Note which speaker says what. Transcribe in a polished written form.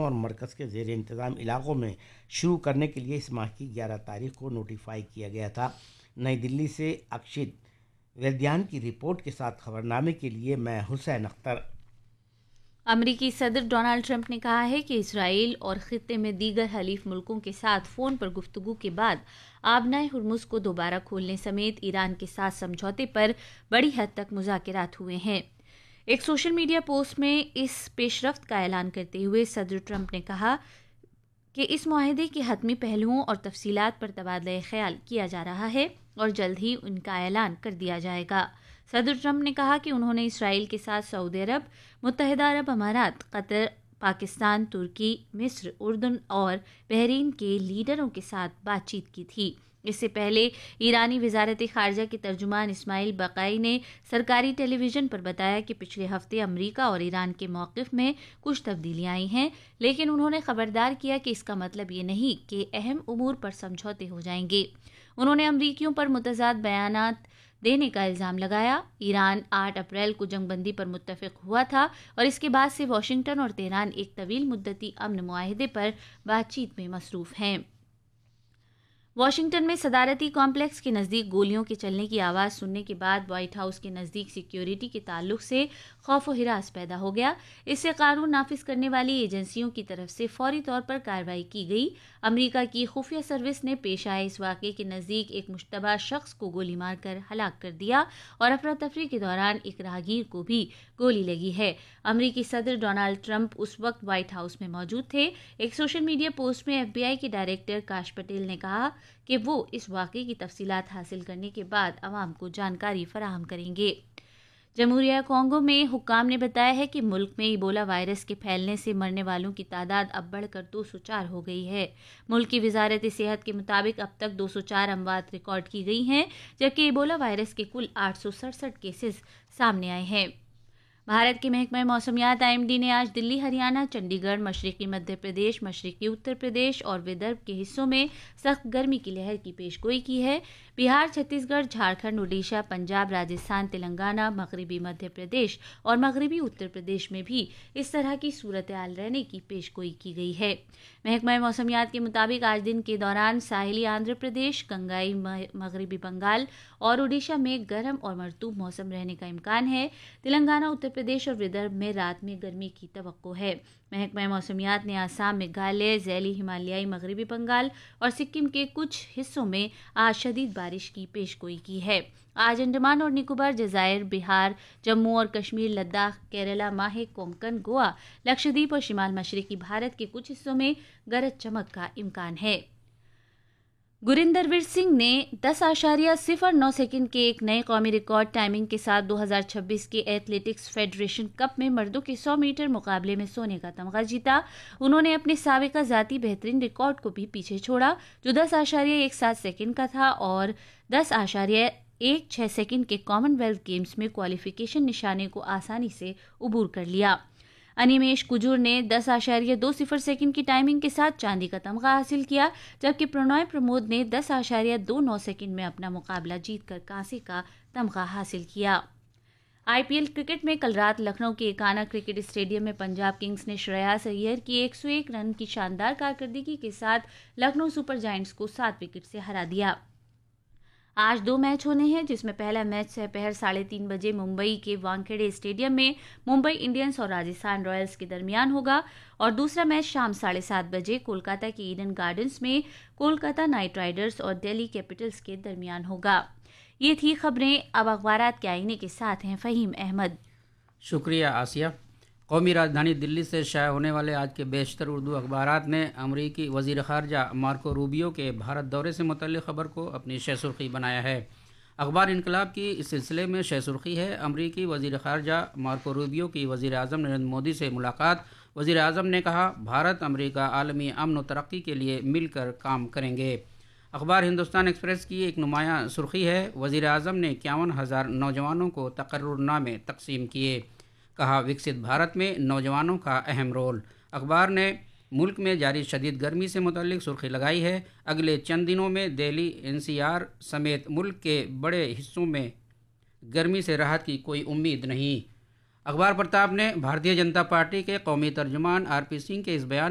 Speaker 1: اور مرکز کے زیر انتظام علاقوں میں شروع کرنے کے لیے اس ماہ کی 11 تاریخ کو نوٹیفائی کیا گیا تھا۔ نئی دلی سے اکشت ویدیان کی رپورٹ کے ساتھ خبرنامے کے لیے میں حسین اختر۔
Speaker 2: امریکی صدر ڈونلڈ ٹرمپ نے کہا ہے کہ اسرائیل اور خطے میں دیگر حلیف ملکوں کے ساتھ فون پر گفتگو کے بعد آبنائے ہرمز کو دوبارہ کھولنے سمیت ایران کے ساتھ سمجھوتے پر بڑی حد تک مذاکرات ہوئے ہیں۔ ایک سوشل میڈیا پوسٹ میں اس پیش رفت کا اعلان کرتے ہوئے صدر ٹرمپ نے کہا کہ اس معاہدے کے حتمی پہلوؤں اور تفصیلات پر تبادلہ خیال کیا جا رہا ہے اور جلد ہی ان کا اعلان کر دیا جائے گا۔ صدر ٹرمپ نے کہا کہ انہوں نے اسرائیل کے ساتھ سعودی عرب، متحدہ عرب امارات، قطر، پاکستان، ترکی، مصر، اردن اور بحرین کے لیڈروں کے ساتھ بات چیت کی تھی۔ اس سے پہلے ایرانی وزارت خارجہ کے ترجمان اسماعیل بقائی نے سرکاری ٹیلی ویژن پر بتایا کہ پچھلے ہفتے امریکہ اور ایران کے موقف میں کچھ تبدیلیاں آئی ہیں، لیکن انہوں نے خبردار کیا کہ اس کا مطلب یہ نہیں کہ اہم امور پر سمجھوتے ہو جائیں گے۔ انہوں نے امریکیوں پر متضاد بیانات دینے کا الزام لگایا۔ ایران 8 اپریل کو جنگ بندی پر متفق ہوا تھا اور اس کے بعد سے واشنگٹن اور تہران ایک طویل مدتی امن معاہدے پر بات چیت میں مصروف ہیں۔ واشنگٹن میں صدارتی کمپلیکس کے نزدیک گولیوں کے چلنے کی آواز سننے کے بعد وائٹ ہاؤس کے نزدیک سیکیورٹی کے تعلق سے خوف و ہراس پیدا ہو گیا۔ اس سے قانون نافذ کرنے والی ایجنسیوں کی طرف سے فوری طور پر کارروائی کی گئی۔ امریکہ کی خفیہ سروس نے پیش آئے اس واقعے کے نزدیک ایک مشتبہ شخص کو گولی مار کر ہلاک کر دیا اور افراتفری کے دوران ایک راہگیر کو بھی گولی لگی ہے۔ امریکی صدر ڈونلڈ ٹرمپ اس وقت وائٹ ہاؤس میں موجود تھے۔ ایک سوشل میڈیا پوسٹ میں FBI کے ڈائریکٹر کاش پٹیل نے کہا کہ وہ اس واقعے کی تفصیلات حاصل کرنے کے بعد عوام کو جانکاری فراہم کریں گے۔ جمہوریہ کانگو میں حکام نے بتایا ہے کہ ملک میں ایبولا وائرس کے پھیلنے سے مرنے والوں کی تعداد اب بڑھ کر 204 ہو گئی ہے۔ ملک کی وزارت صحت کے مطابق اب تک 204 اموات ریکارڈ کی گئی ہیں، جبکہ ایبولا وائرس کے کل 867 کیسز سامنے آئے ہیں۔ بھارت کے محکمہ موسمیات IMD نے آج دلی، ہریانہ، چنڈی گڑھ، مشرقی مدھیہ پردیش، مشرقی اتر پردیش اور ودربھ کے حصوں میں سخت گرمی کی لہر کی پیشگوئی کی ہے۔ بہار، چھتیس گڑھ، جھارکھنڈ، اڈیشہ، پنجاب، راجستھان، تلنگانہ، مغربی مدھیہ پردیش اور مغربی اتر پردیش میں بھی اس طرح کی صورتحال رہنے کی پیشگوئی کی گئی ہے۔ محکمہ موسمیات کے مطابق آج دن کے دوران ساحلی آندھرا پردیش، گنگائی مغربی بنگال اور اڈیشہ میں گرم اور مرطوب موسم رہنے کا امکان ہے۔ تلنگانہ، اتر پردیش اور ودربھ میں رات میں گرمی کی توقع ہے۔ محکمہ موسمیات نے آسام، میگھالیہ، ذیلی ہمالیائی مغربی بنگال اور سکم کے کچھ حصوں میں آج شدید بارش کی پیشگوئی کی ہے۔ آج انڈمان اور نکوبار جزائر، بہار، جموں اور کشمیر، لداخ، کیرلا، ماہے، کونکن، گوا، لکشدیپ اور شمال مشرقی بھارت کے کچھ حصوں میں گرج چمک کا امکان ہے۔ گریندر ویر سنگھ نے 10.09 سیکنڈ کے ایک نئے قومی ریکارڈ ٹائمنگ کے ساتھ 2026 کے ایتھلیٹکس فیڈریشن کپ میں مردوں کے 100 میٹر مقابلے میں سونے کا تمغہ جیتا۔ انہوں نے اپنے سابقہ ذاتی بہترین ریکارڈ کو بھی پیچھے چھوڑا جو 10.17 سیکنڈ کا تھا اور 10.16 سیکنڈ کے کامن ویلتھ گیمز میں کوالیفیکیشن نشانے کو آسانی سے عبور کر لیا۔ انیمیش کجور نے 10.20 سیکنڈ کی ٹائمنگ کے ساتھ چاندی کا تمغہ حاصل کیا، جبکہ پرنوئے پرمود نے 10.29 سیکنڈ میں اپنا مقابلہ جیت کر کانسی کا تمغہ حاصل کیا۔ IPL کرکٹ میں کل رات لکھنؤ کے ایکانا کرکٹ اسٹیڈیم میں پنجاب کنگز نے شریاس ایئر کی 101 رن کی شاندار کارکردگی کے ساتھ لکھنؤ سپر جائنٹس کو 7 وکٹ سے ہرا دیا۔ آج 2 میچ ہونے ہیں، جس میں پہلا میچ سپہر 3:30 بجے ممبئی کے وانکھیڑے اسٹیڈیم میں ممبئی انڈینز اور راجستھان رائلز کے درمیان ہوگا اور دوسرا میچ شام 7:30 بجے کولکاتہ کے ایڈن گارڈنز میں کولکاتہ نائٹ رائڈرز اور دہلی کیپٹلز کے درمیان ہوگا۔ یہ تھی خبریں۔ اب اخبارات کے آئینے کے ساتھ ہیں فہیم احمد۔
Speaker 3: شکریہ آسیہ۔ قومی راجدھانی دلی سے شائع ہونے والے آج کے بیشتر اردو اخبارات نے امریکی وزیر خارجہ مارکو روبیو کے بھارت دورے سے متعلق خبر کو اپنی شہ سرخی بنایا ہے۔ اخبار انقلاب کی اس سلسلے میں شہ سرخی ہے: امریکی وزیر خارجہ مارکو روبیو کی وزیر اعظم نریندر مودی سے ملاقات۔ وزیر اعظم نے کہا، بھارت امریکہ عالمی امن و ترقی کے لیے مل کر کام کریں گے۔ اخبار ہندوستان ایکسپریس کی ایک نمایاں سرخی ہے: وزیر اعظم نے 51,000 نوجوانوں کو تقرر نامے تقسیم کیے، کہا وکست بھارت میں نوجوانوں کا اہم رول۔ اخبار نے ملک میں جاری شدید گرمی سے متعلق سرخی لگائی ہے: اگلے چند دنوں میں دہلی، NCR سمیت ملک کے بڑے حصوں میں گرمی سے راحت کی کوئی امید نہیں۔ اخبار پرتاپ نے بھارتیہ جنتا پارٹی کے قومی ترجمان RP سنگھ کے اس بیان